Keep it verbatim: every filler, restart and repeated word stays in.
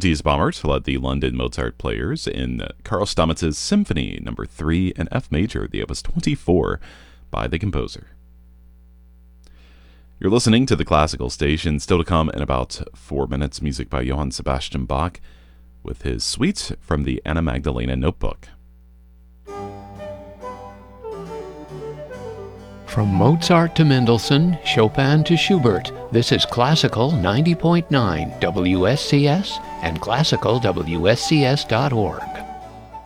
Matthias Baumert led the London Mozart players in Karl Stammetz's Symphony Number three in F major, the Opus twenty-four, by the composer. You're listening to the Classical Station. Still to come in about four minutes, music by Johann Sebastian Bach with his suite from the Anna Magdalena Notebook. From Mozart to Mendelssohn, Chopin to Schubert, this is Classical ninety point nine W S C S and classical W S C S dot org.